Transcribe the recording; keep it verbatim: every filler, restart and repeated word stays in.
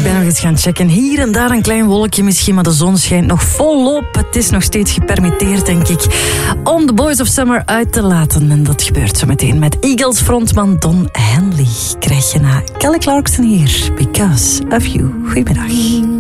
ben nog eens gaan checken. Hier en daar een klein wolkje misschien, maar de zon schijnt nog volop. Het is nog steeds gepermitteerd, denk ik, om The Boys of Summer uit te laten. En dat gebeurt zo meteen met Eagles frontman Don Henley. Krijg je na Kelly Clarkson hier, Because of You. Goedemiddag.